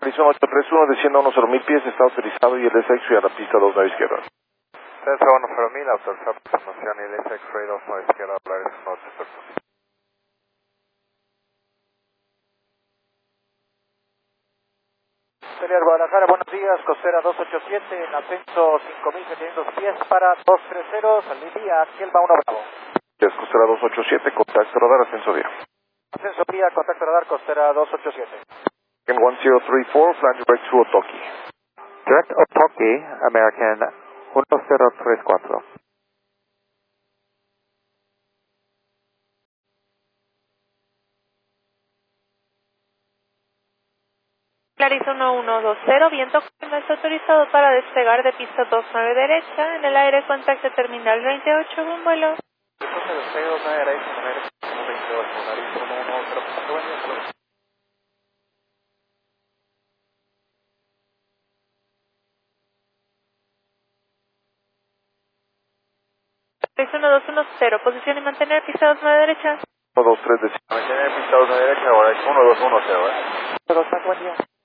Arizona 831, descienda a unos 0,000 pies, está autorizado y el SX y a la pista 2 9 izquierda. Centro 1,000, autorizado promoción y el SX-ray 2 9 izquierda, hablar es 831. Pelear Guadalajara, buenos días, costera 287, en ascenso 5.700 pies para 230, salida Kielma 1 Bravo. Es costera 287, contacto radar, ascenso vía. Ascenso vía, contacto radar, costera 287. En 1034, flying direct to Otoki. Direct Otoki, American 1034. Clarice 1120, viento no está autorizado para despegar de pista 29 derecha, en el aire contacto terminal 28, buen vuelo. Entonces, despego 29 derecha, 28, Clarice 1120, buen día, saludos. Clarice 1210, posición y mantener pista 29 derecha. 123, descienda. Mantener pista 2 derecha, ahora es 1210, Saludos, buen día.